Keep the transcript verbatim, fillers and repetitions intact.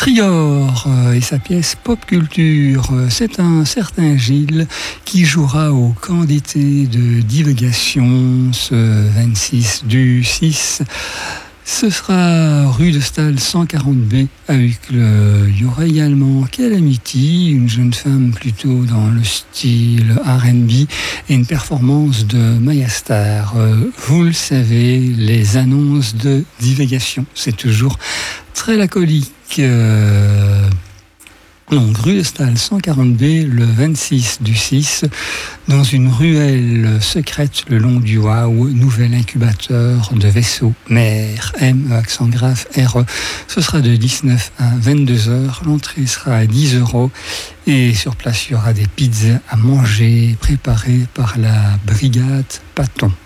Trior euh, et sa pièce Pop Culture. C'est un certain Gilles qui jouera au camp d'été de Divagation ce vingt-six du six. Ce sera rue de Staël cent quarante B à Uccle. Il y aura également Calamity, une jeune femme plutôt dans le style R and B, et une performance de Maya Star. Vous le savez, les annonces de Divagation, c'est toujours très laconique. Euh, donc, rue de Staël cent quarante B, le vingt-six du six, dans une ruelle secrète le long du Waouh, nouvel incubateur de vaisseaux mère, M, accent grave, R E. Ce sera de dix-neuf à vingt-deux heures. L'entrée sera à dix euros. Et sur place, il y aura des pizzas à manger préparées par la brigade Paton.